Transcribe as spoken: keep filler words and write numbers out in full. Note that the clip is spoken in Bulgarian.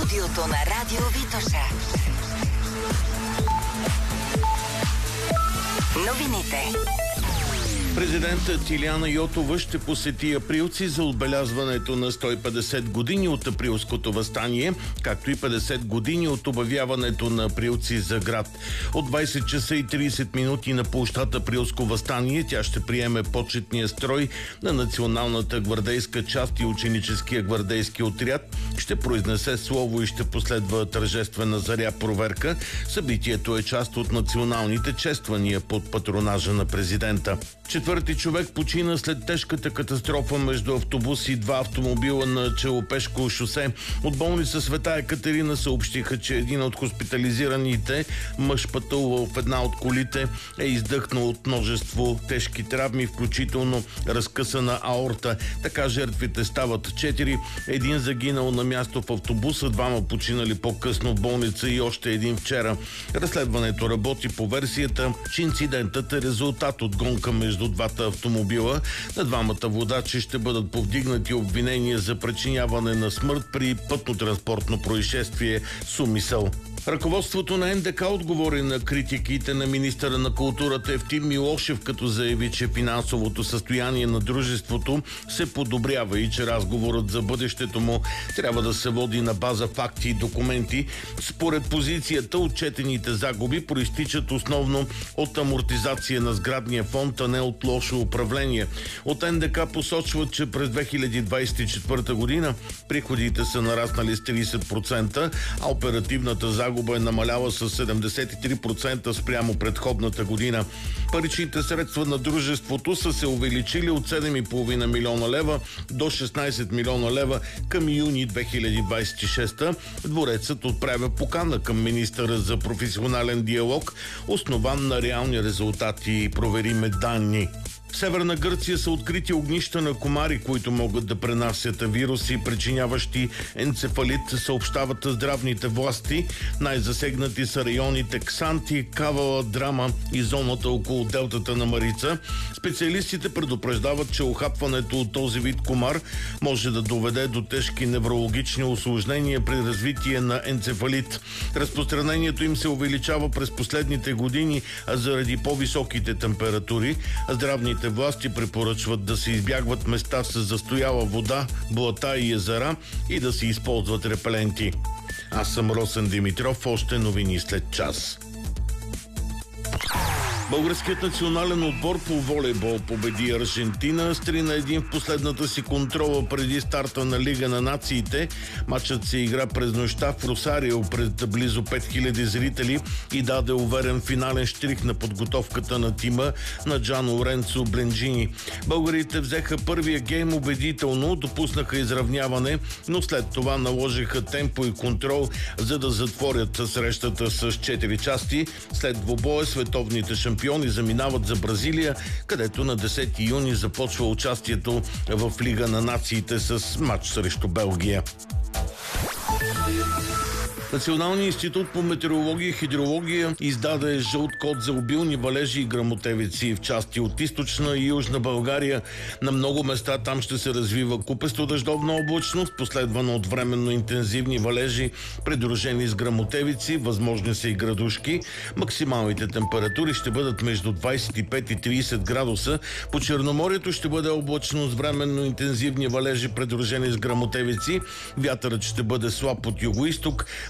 студиото на Радио Витоша. Новините. Президентът Илияна Йотова ще посети Априлци за отбелязването на сто и петдесет години от Априлското въстание, както и петдесет години от обявяването на Априлци за град. От двайсет часа и трийсет минути на площад Априлско въстание тя ще приеме почетния строй на Националната гвардейска част и ученическия гвардейски отряд, ще произнесе слово и ще последва тържествена заря проверка. Събитието е част от националните чествания под патронажа на президента. Четвърти човек почина след тежката катастрофа между автобус и два автомобила на Челопешко шосе. От болница Света Екатерина съобщиха, че един от хоспитализираните мъж, пътувал в една от колите, е издъхнал от множество тежки травми, включително разкъсана аорта. Така жертвите стават четири. Един загинал на място в автобуса, двама починали по-късно в болница и още един вчера. Разследването работи по версията, че инцидентът е резултат от гонка между двата автомобила. На двамата водачи ще бъдат повдигнати обвинения за причиняване на смърт при пътно-транспортно происшествие с умисъл. Ръководството на Ен Де Ка отговори на критиките на министъра на културата Евтим Милошев, като заяви, че финансовото състояние на дружеството се подобрява и че разговорът за бъдещето му трябва да се води на база факти и документи. Според позицията, отчетените загуби проистичат основно от амортизация на сградния фонд, а не от лошо управление. От Ен Де Ка посочват, че през две хиляди двайсет и четвърта година приходите са нараснали с трийсет процента, а оперативната загуба Загуба е намаляла с седемдесет и три процента спрямо предходната година. Паричните средства на дружеството са се увеличили от седем и половина милиона лева до шестнайсет милиона лева към юни две хиляди двайсет и шеста. Дворецът отправя покана към министъра за професионален диалог, основан на реални резултати и провериме данни. В Северна Гърция са открити огнища на комари, които могат да пренасят вируси, причиняващи енцефалит, съобщават здравните власти. Най-засегнати са районите Ксанти, Кавала, Драма и зоната около делтата на Марица. Специалистите предупреждават, че охапването от този вид комар може да доведе до тежки неврологични усложнения при развитие на енцефалит. Разпространението им се увеличава през последните години, а заради по-високите температури. Здравните власти препоръчват да се избягват места с застояла вода, блата и езера и да се използват репеленти. Аз съм Росен Димитров, още новини след час. Българският национален отбор по волейбол победи Аржентина с три на един в последната си контрола преди старта на Лига на нациите. Матчът се игра през нощта в Росарио пред близо пет хиляди зрители и даде уверен финален щрих на подготовката на тима на Джан Лоренцо Бленджини. Българите взеха първия гейм убедително, допуснаха изравняване, но след това наложиха темпо и контрол, за да затворят срещата с четири части. След двубоя световните шампиони заминават за Бразилия, където на десети юни започва участието в Лига на нациите с матч срещу Белгия. Националният институт по метеорология и хидрология издаде жълт код за обилни валежи и гръмотевици в части от източна и южна България. На много места там ще се развива купесто дъждовна облачност, последвана от временно интензивни валежи, придружени с гръмотевици, възможни са и градушки. Максималните температури ще бъдат между двайсет и пет и трийсет градуса. По Черноморието ще бъде облачно с временно интензивни валежи, придружени с гръмотевици. Вятърът ще бъде слаб от югоизток.